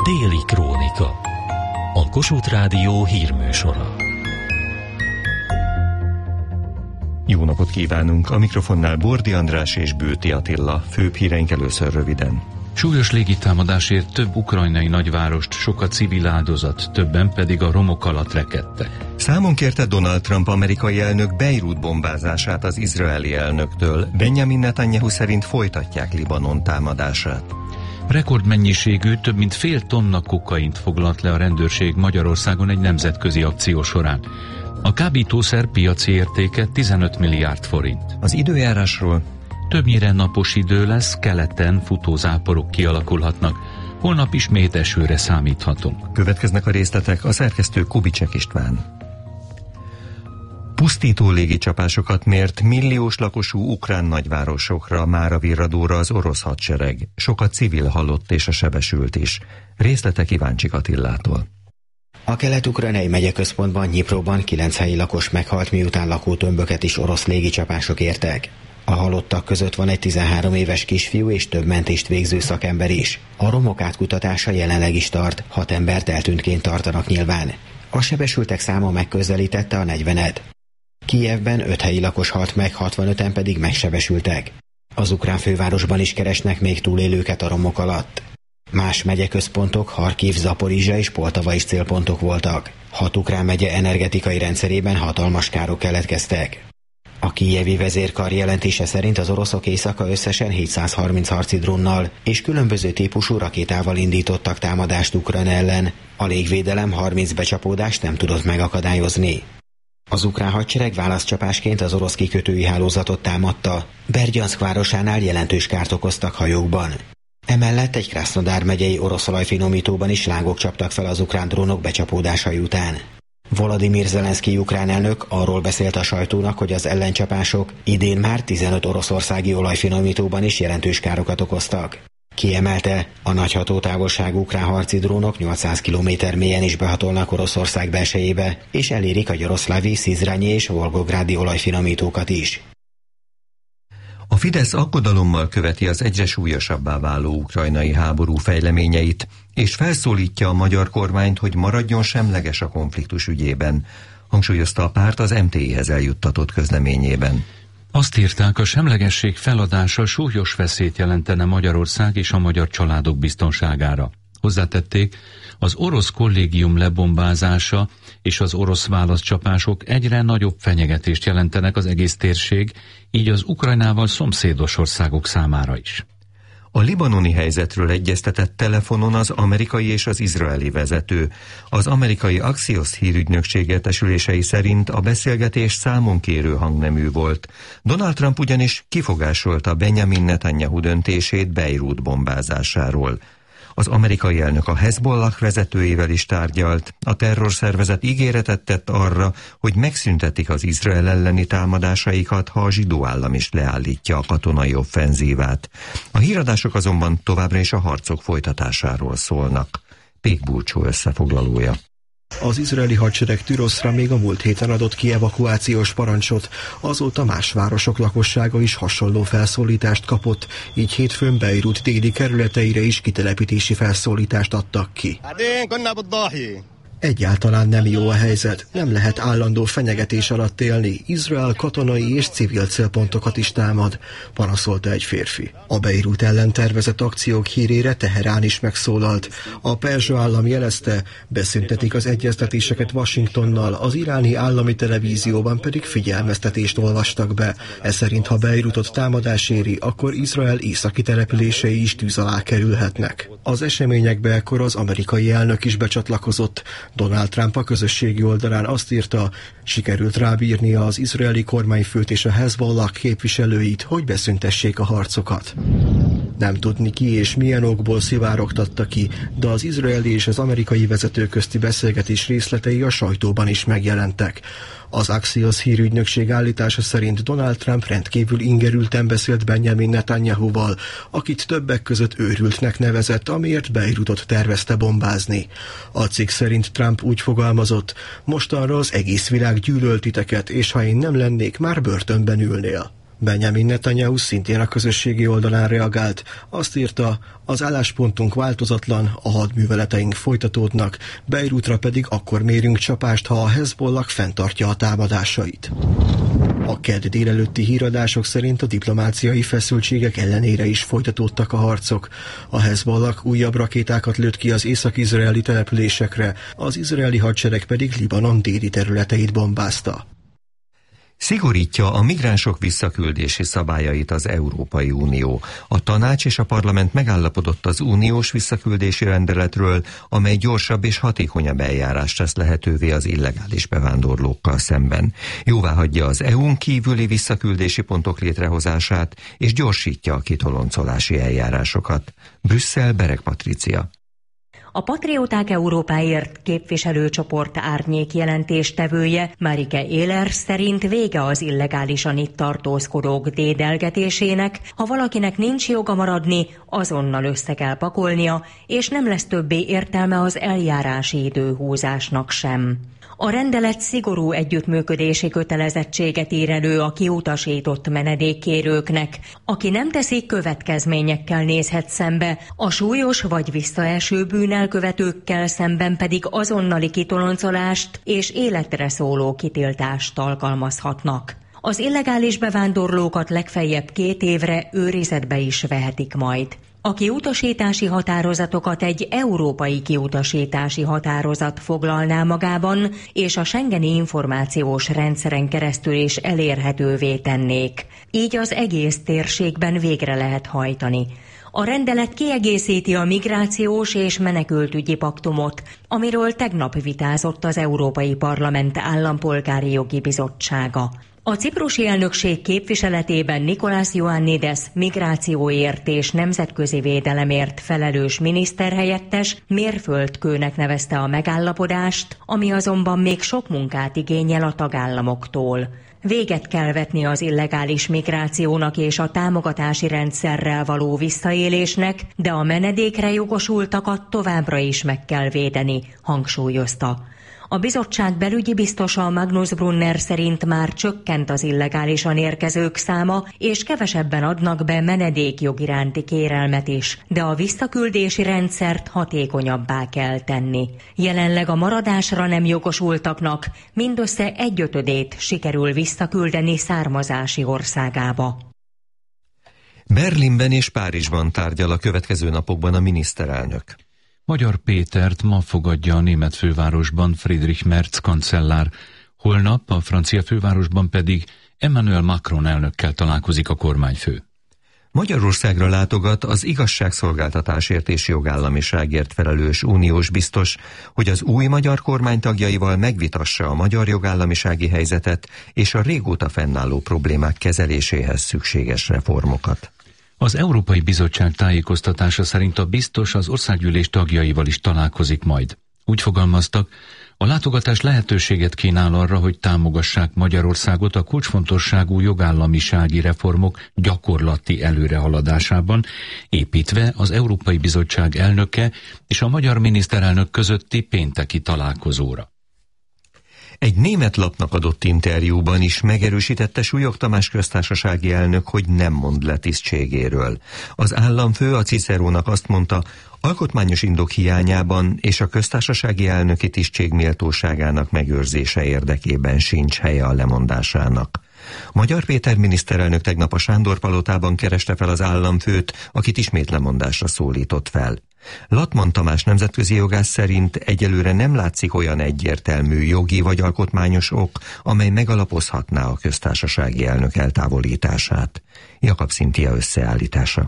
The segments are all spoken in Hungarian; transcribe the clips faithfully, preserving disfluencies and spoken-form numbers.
Déli Krónika. A Kossuth Rádió hírműsora. Jó napot kívánunk! A mikrofonnál Bordi András és Bőti Attila. Főbb híreink először röviden. Súlyos légitámadásért több ukrajnai nagyvárost sok a civil áldozat, többen pedig a romok alatt rekedtek. Számon kérte Donald Trump amerikai elnök Beirut bombázását az izraeli elnöktől. Benjamin Netanyahu szerint folytatják Libanon támadását. Rekordmennyiségű, több mint fél tonna kokaint foglalt le a rendőrség Magyarországon egy nemzetközi akció során. A kábítószer piaci értéke tizenöt milliárd forint. Az időjárásról: többnyire napos idő lesz, keleten futózáporok kialakulhatnak. Holnap ismét esőre számíthatunk. Következnek a részletek, a szerkesztő Kubicsek István. Pusztító légicsapásokat mért milliós lakosú ukrán nagyvárosokra, Máravirradóra az orosz hadsereg. Sokat civil halott és a sebesült is. Részletek Iváncsik Attillától. A kelet-ukrajnai megyeközpontban, Nyipróban kilenc helyi lakos meghalt, miután lakótömböket is orosz légicsapások értek. A halottak között van egy tizenhárom éves kisfiú és több mentést végző szakember is. A romok átkutatása jelenleg is tart, hat embert eltűntként tartanak nyilván. A sebesültek száma megközelítette a negyvenet. Kijevben öt helyi lakos halt meg, hatvanöten pedig megsebesültek. Az ukrán fővárosban is keresnek még túlélőket a romok alatt. Más megyeközpontok, Harkiv, Zaporizsja és Poltava is célpontok voltak. Hat ukrán megye energetikai rendszerében hatalmas károk keletkeztek. A kijevi vezérkar jelentése szerint az oroszok éjszaka összesen hétszázharminc harci drónnal és különböző típusú rakétával indítottak támadást Ukrajna ellen. A légvédelem harminc becsapódást nem tudott megakadályozni. Az ukrán hadsereg válaszcsapásként az orosz kikötői hálózatot támadta. Berdjanszk városánál jelentős kárt okoztak hajókban. Emellett egy Krasznodár megyei orosz olajfinomítóban is lángok csaptak fel az ukrán drónok becsapódásai után. Volodymyr Zelenszkij ukrán elnök arról beszélt a sajtónak, hogy az ellencsapások idén már tizenöt oroszországi olajfinomítóban is jelentős károkat okoztak. Kiemelte, a nagy hatótávolságú ukrán harci drónok nyolcszáz kilométer mélyen is behatolnak Oroszország belsejébe, és elérik a Gyoroszlávi, Szizranyi és Volgográdi olajfinomítókat is. A Fidesz aggodalommal követi az egyre súlyosabbá váló ukrajnai háború fejleményeit, és felszólítja a magyar kormányt, hogy maradjon semleges a konfliktus ügyében, hangsúlyozta a párt az em té i-hez eljuttatott közleményében. Azt írták, a semlegesség feladása súlyos veszélyt jelentene Magyarország és a magyar családok biztonságára. Hozzátették, az orosz kollégium lebombázása és az orosz válaszcsapások egyre nagyobb fenyegetést jelentenek az egész térség, így az Ukrajnával szomszédos országok számára is. A libanoni helyzetről egyeztetett telefonon az amerikai és az izraeli vezető. Az amerikai Axios hírügynökség értesülései szerint a beszélgetés számonkérő hangnemű volt. Donald Trump ugyanis kifogásolta Benjamin Netanyahu döntését Beirut bombázásáról. Az amerikai elnök a Hezbollah vezetőjével is tárgyalt. A terrorszervezet ígéretet tett arra, hogy megszüntetik az Izrael elleni támadásaikat, ha a zsidó állam is leállítja a katonai offenzívát. A híradások azonban továbbra is a harcok folytatásáról szólnak. Pék Bulcsó összefoglalója. Az izraeli hadsereg Türoszra még a múlt héten adott ki evakuációs parancsot, azóta más városok lakossága is hasonló felszólítást kapott, így hétfőn Beirut déli kerületeire is kitelepítési felszólítást adtak ki. Egyáltalán nem jó a helyzet, nem lehet állandó fenyegetés alatt élni, Izrael katonai és civil célpontokat is támad, panaszolta egy férfi. A Beirut ellen tervezett akciók hírére Teherán is megszólalt. A perzsa állam jelezte, beszüntetik az egyeztetéseket Washingtonnal, az iráni állami televízióban pedig figyelmeztetést olvastak be. Ez szerint, ha Beirutot támadás éri, akkor Izrael északi települései is tűz alá kerülhetnek. Az eseményekbe ekkor az amerikai elnök is becsatlakozott. Donald Trump a közösségi oldalán azt írta, sikerült rábírnia az izraeli kormányfőt és a Hezbollah képviselőit, hogy beszüntessék a harcokat. Nem tudni ki és milyen okból szivárogtatta ki, de az izraeli és az amerikai vezető közti beszélgetés részletei a sajtóban is megjelentek. Az Axios hírügynökség állítása szerint Donald Trump rendkívül ingerülten beszélt Benjamin Netanyahuval, akit többek között őrültnek nevezett, amiért Beirutot tervezte bombázni. A cikk szerint Trump úgy fogalmazott, mostanra az egész világ gyűlöl titeket, és ha én nem lennék, már börtönben ülnél. Benjamin Netanyahu szintén a közösségi oldalán reagált. Azt írta, az álláspontunk változatlan, a hadműveleteink folytatódnak, Beirutra pedig akkor mérünk csapást, ha a Hezbollah fenntartja a támadásait. A kedd délelőtti híradások szerint a diplomáciai feszültségek ellenére is folytatódtak a harcok. A Hezbollah újabb rakétákat lőtt ki az észak-izraeli településekre, az izraeli hadsereg pedig Libanon déli területeit bombázta. Szigorítja a migránsok visszaküldési szabályait az Európai Unió. A tanács és a parlament megállapodott az uniós visszaküldési rendeletről, amely gyorsabb és hatékonyabb eljárást tesz lehetővé az illegális bevándorlókkal szemben. Jóváhagyja az é u-n kívüli visszaküldési pontok létrehozását, és gyorsítja a kitoloncolási eljárásokat. Brüsszel, Bereg Patricia. A Patrióták Európáért képviselőcsoport árnyék jelentéstevője Marike Éler szerint vége az illegálisan itt tartózkodók dédelgetésének, ha valakinek nincs joga maradni, azonnal össze kell pakolnia, és nem lesz többé értelme az eljárási időhúzásnak sem. A rendelet szigorú együttműködési kötelezettséget ír elő a kiutasított menedékkérőknek. Aki nem teszi, következményekkel nézhet szembe, a súlyos vagy visszaeső bűnelkövetőkkel szemben pedig azonnali kitoloncolást és életre szóló kitiltást alkalmazhatnak. Az illegális bevándorlókat legfeljebb két évre őrizetbe is vehetik majd. A kiutasítási határozatokat egy európai kiutasítási határozat foglalná magában, és a Schengeni információs rendszeren keresztül is elérhetővé tennék. Így az egész térségben végre lehet hajtani. A rendelet kiegészíti a migrációs és menekültügyi paktumot, amiről tegnap vitázott az Európai Parlament Állampolgári Jogi Bizottsága. A ciprusi elnökség képviseletében Nikolasz Ioannides migrációért és nemzetközi védelemért felelős miniszterhelyettes mérföldkőnek nevezte a megállapodást, ami azonban még sok munkát igényel a tagállamoktól. Véget kell vetni az illegális migrációnak és a támogatási rendszerrel való visszaélésnek, de a menedékre jogosultakat továbbra is meg kell védeni, hangsúlyozta. A bizottság belügyi biztosa Magnus Brunner szerint már csökkent az illegálisan érkezők száma, és kevesebben adnak be menedékjog iránti kérelmet is, de a visszaküldési rendszert hatékonyabbá kell tenni. Jelenleg a maradásra nem jogosultaknak mindössze egyötödét sikerül visszaküldeni származási országába. Berlinben és Párizsban tárgyal a következő napokban a miniszterelnök. Magyar Pétert ma fogadja a német fővárosban Friedrich Merz kancellár, holnap a francia fővárosban pedig Emmanuel Macron elnökkel találkozik a kormányfő. Magyarországra látogat az igazságszolgáltatásért és jogállamiságért felelős uniós biztos, hogy az új magyar kormány tagjaival megvitassa a magyar jogállamisági helyzetet és a régóta fennálló problémák kezeléséhez szükséges reformokat. Az Európai Bizottság tájékoztatása szerint a biztos az országgyűlés tagjaival is találkozik majd. Úgy fogalmaztak, a látogatás lehetőséget kínál arra, hogy támogassák Magyarországot a kulcsfontosságú jogállamisági reformok gyakorlati előrehaladásában, építve az Európai Bizottság elnöke és a magyar miniszterelnök közötti pénteki találkozóra. Egy német lapnak adott interjúban is megerősítette Súlyog Tamás köztársasági elnök, hogy nem mond le tisztségéről. Az államfő a Cicerónak azt mondta, alkotmányos indok hiányában és a köztársasági elnöki tisztség méltóságának megőrzése érdekében sincs helye a lemondásának. Magyar Péter miniszterelnök tegnap a Sándor-palotában kereste fel az államfőt, akit ismét lemondásra szólított fel. Latman Tamás nemzetközi jogász szerint egyelőre nem látszik olyan egyértelmű jogi vagy alkotmányos ok, amely megalapozhatná a köztársasági elnök eltávolítását. Jakab Szintia összeállítása.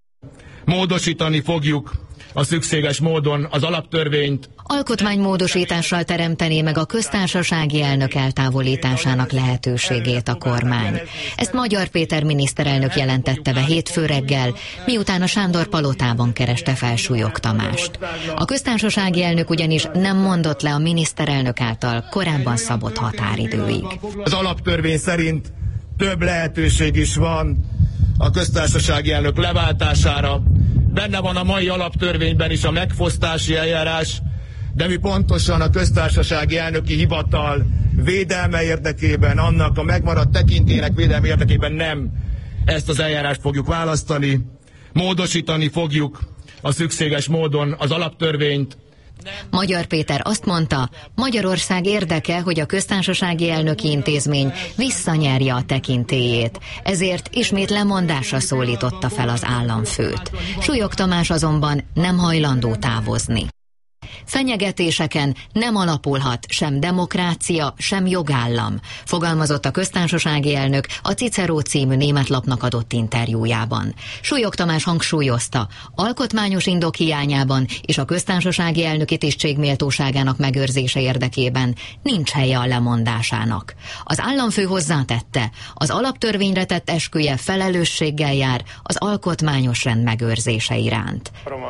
Módosítani fogjuk a szükséges módon az alaptörvényt. Alkotmánymódosítással teremtené meg a köztársasági elnök eltávolításának lehetőségét a kormány. Ezt Magyar Péter miniszterelnök jelentette be hétfő reggel, miután a Sándor-palotában kereste fel Súlyog Tamást. A köztársasági elnök ugyanis nem mondott le a miniszterelnök által korábban szabott határidőig. Az alaptörvény szerint több lehetőség is van a köztársasági elnök leváltására. Benne van a mai alaptörvényben is a megfosztási eljárás, de mi pontosan a köztársasági elnöki hivatal védelme érdekében, annak a megmaradt tekintélynek védelme érdekében nem ezt az eljárást fogjuk választani, módosítani fogjuk a szükséges módon az alaptörvényt. Magyar Péter azt mondta, Magyarország érdeke, hogy a köztársasági elnöki intézmény visszanyerje a tekintélyét, ezért ismét lemondásra szólította fel az államfőt. Súlyog Tamás azonban nem hajlandó távozni. Fenyegetéseken nem alapulhat sem demokrácia, sem jogállam, fogalmazott a köztársasági elnök a Cicero című német lapnak adott interjújában. Súlyog Tamás hangsúlyozta, alkotmányos indok hiányában és a köztársasági elnöki tisztség méltóságának megőrzése érdekében nincs helye a lemondásának. Az államfő hozzátette, az alaptörvényre tett esküje felelősséggel jár az alkotmányos rend megőrzése iránt.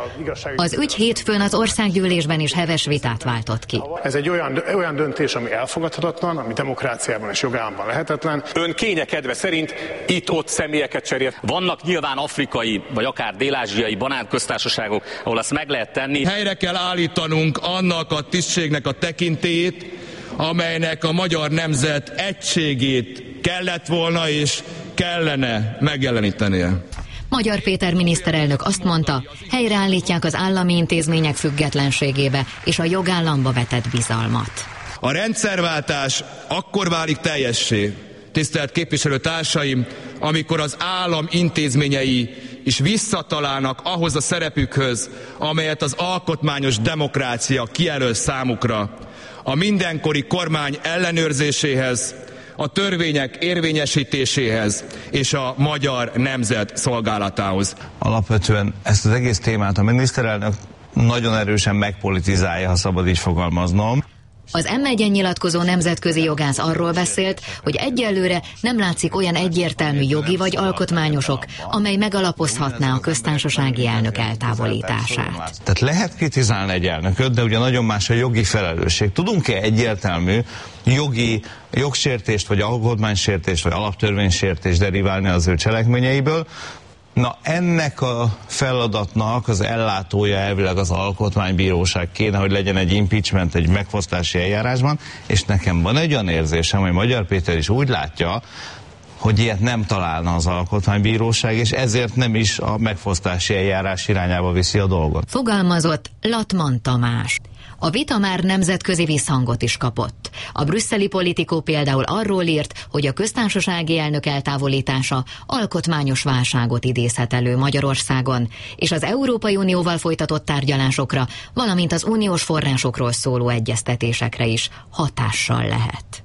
Az ügy hétfőn az országgyűlésben is heves vitát váltott ki. Ez egy olyan, olyan döntés, ami elfogadhatatlan, ami demokráciában és jogállamban lehetetlen. Ön kényekedve szerint itt-ott személyeket cserél. Vannak nyilván afrikai, vagy akár dél-ázsiai banánköztársaságok, ahol ezt meg lehet tenni. Helyre kell állítanunk annak a tisztségnek a tekintélyét, amelynek a magyar nemzet egységét kellett volna és kellene megjelenítenie. Magyar Péter miniszterelnök azt mondta, helyreállítják az állami intézmények függetlenségébe és a jogállamba vetett bizalmat. A rendszerváltás akkor válik teljessé, tisztelt képviselőtársaim, amikor az állam intézményei is visszatalálnak ahhoz a szerepükhöz, amelyet az alkotmányos demokrácia kijelöl számukra, a mindenkori kormány ellenőrzéséhez, a törvények érvényesítéséhez és a magyar nemzet szolgálatához. Alapvetően ezt az egész témát a miniszterelnök nagyon erősen megpolitizálja, ha szabad így fogalmaznom. Az em egyen nyilatkozó nemzetközi jogász arról beszélt, hogy egyelőre nem látszik olyan egyértelmű jogi vagy alkotmányosok, amely megalapozhatná a köztársasági elnök eltávolítását. Tehát lehet kritizálni egy elnököt, de ugye nagyon más a jogi felelősség. Tudunk-e egyértelmű jogi jogsértést, vagy alkotmánysértést, vagy alaptörvénysértést deriválni az ő cselekményeiből? Na, ennek a feladatnak az ellátója elvileg az alkotmánybíróság kéne, hogy legyen egy impeachment, egy megfosztási eljárásban, és nekem van egy olyan érzésem, hogy Magyar Péter is úgy látja, hogy ilyet nem találna az alkotmánybíróság, és ezért nem is a megfosztási eljárás irányába viszi a dolgot. Fogalmazott Latman Tamás. A vita már nemzetközi visszhangot is kapott. A brüsszeli Politikó például arról írt, hogy a köztársasági elnök eltávolítása alkotmányos válságot idézhet elő Magyarországon, és az Európai Unióval folytatott tárgyalásokra, valamint az uniós forrásokról szóló egyeztetésekre is hatással lehet.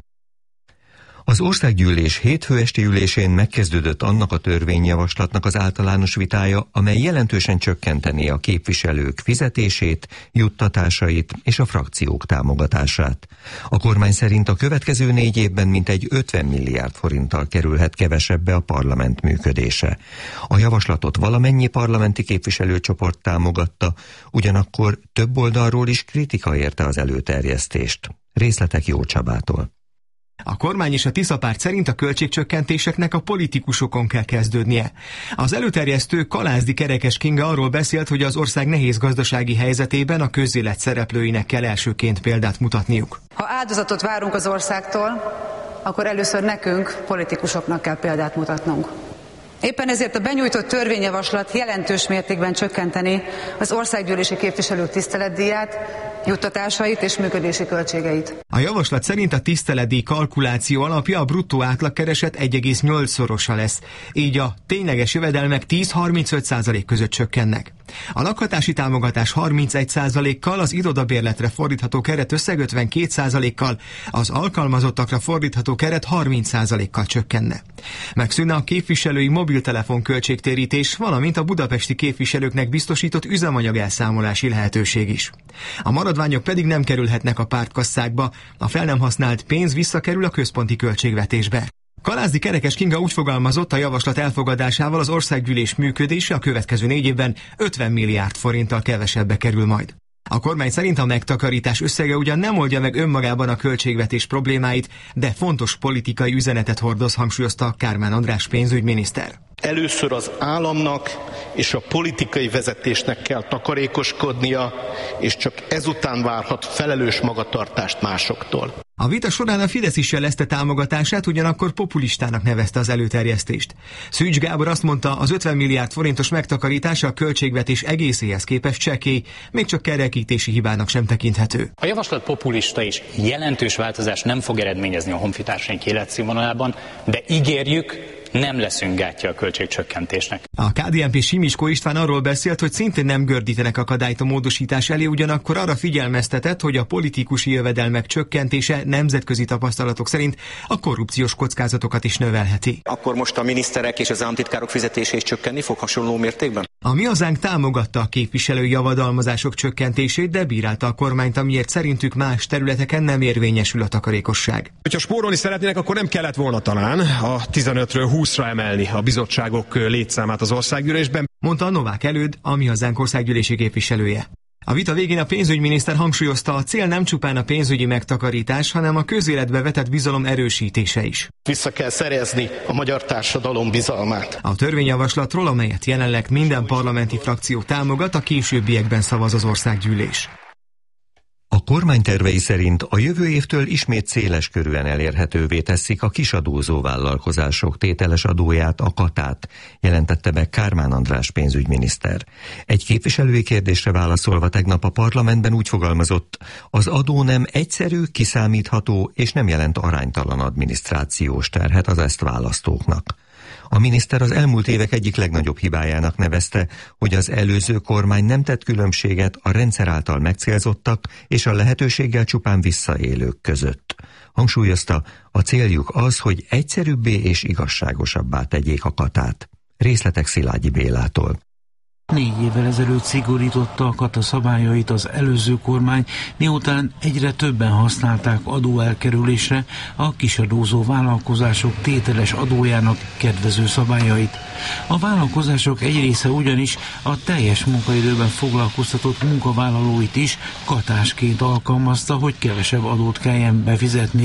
Az országgyűlés hétfő esti ülésén megkezdődött annak a törvényjavaslatnak az általános vitája, amely jelentősen csökkenteni a képviselők fizetését, juttatásait és a frakciók támogatását. A kormány szerint a következő négy évben mintegy ötven milliárd forinttal kerülhet kevesebbe a parlament működése. A javaslatot valamennyi parlamenti képviselőcsoport támogatta, ugyanakkor több oldalról is kritika érte az előterjesztést. Részletek Jó Csabától. A kormány és a Tisza párt szerint a költségcsökkentéseknek a politikusokon kell kezdődnie. Az előterjesztő Kalázdi Kerekes Kinga arról beszélt, hogy az ország nehéz gazdasági helyzetében a közélet szereplőinek kell elsőként példát mutatniuk. Ha áldozatot várunk az országtól, akkor először nekünk, politikusoknak kell példát mutatnunk. Éppen ezért a benyújtott törvényjavaslat jelentős mértékben csökkenteni az országgyűlési képviselők tiszteletdíját, juttatásait és működési költségeit. A javaslat szerint a tiszteletdíj kalkuláció alapja a bruttó átlagkereset egy egész nyolc szorosa lesz, így a tényleges jövedelmek tíz-harmincöt százalék között csökkennek. A lakhatási támogatás harmincegy százalékkal, az irodabérletre fordítható keret összeg ötvenkét százalékkal, az alkalmazottakra fordítható keret harminc százalékkal csökkenne. Megszűnne a képviselői mobiltelefon költségtérítés, valamint a budapesti képviselőknek biztosított üzemanyag elszámolási lehetőség is. A maradványok pedig nem kerülhetnek a pártkasszákba, a fel nem használt pénz visszakerül a központi költségvetésbe. Kalázdi Kerekes Kinga úgy fogalmazott, a javaslat elfogadásával az országgyűlés működése a következő négy évben ötven milliárd forinttal kevesebbe kerül majd. A kormány szerint a megtakarítás összege ugyan nem oldja meg önmagában a költségvetés problémáit, de fontos politikai üzenetet hordoz, hangsúlyozta Kármán András pénzügyminiszter. Először az államnak és a politikai vezetésnek kell takarékoskodnia, és csak ezután várhat felelős magatartást másoktól. A vita során a Fidesz is jelezte támogatását, ugyanakkor populistának nevezte az előterjesztést. Szűcs Gábor azt mondta, az ötven milliárd forintos megtakarítása a költségvetés egészéhez képest csekély, még csak kerekítési hibának sem tekinthető. A javaslat populista és jelentős változást nem fog eredményezni a honfitársaink életszínvonalában, de ígérjük, nem leszünk gátja a költségcsökkentésnek. A ká dé en pé Simiskó István arról beszélt, hogy szintén nem gördítenek akadályt a módosítás elé, ugyanakkor arra figyelmeztetett, hogy a politikusi jövedelmek csökkentése nemzetközi tapasztalatok szerint a korrupciós kockázatokat is növelheti. Akkor most a miniszterek és az államtitkárok fizetése is csökkenni fog hasonló mértékben? A Mi Hazánk támogatta a képviselői javadalmazások csökkentését, de bírálta a kormányt, amiért szerintük más területeken nem érvényesül a takarékosság. Hogyha spórolni szeretnének, akkor nem kellett volna talán a tizenötről húszra emelni a bizottságok létszámát az országgyűlésben, mondta a Novák Előd, a Mi Hazánk országgyűlési képviselője. A vita végén a pénzügyminiszter hangsúlyozta, a cél nem csupán a pénzügyi megtakarítás, hanem a közéletbe vetett bizalom erősítése is. Vissza kell szerezni a magyar társadalom bizalmát. A törvényjavaslatról, amelyet jelenleg minden parlamenti frakció támogat, a későbbiekben szavaz az országgyűlés. A kormány tervei szerint a jövő évtől ismét széles körűen elérhetővé teszik a kisadózó vállalkozások tételes adóját, a katát, jelentette be Kármán András pénzügyminiszter. Egy képviselői kérdésre válaszolva tegnap a parlamentben úgy fogalmazott, az adó nem egyszerű, kiszámítható és nem jelent aránytalan adminisztrációs terhet az ezt választóknak. A miniszter az elmúlt évek egyik legnagyobb hibájának nevezte, hogy az előző kormány nem tett különbséget a rendszer által megcélzottak és a lehetőséggel csupán visszaélők között. Hangsúlyozta, a céljuk az, hogy egyszerűbbé és igazságosabbá tegyék a katát. Részletek Szilágyi Bélától. Négy évvel ezelőtt szigorította a kata szabályait az előző kormány, miután egyre többen használták adóelkerülésre a kisadózó vállalkozások tételes adójának kedvező szabályait. A vállalkozások egy része ugyanis a teljes munkaidőben foglalkoztatott munkavállalóit is katásként alkalmazta, hogy kevesebb adót kelljen befizetni.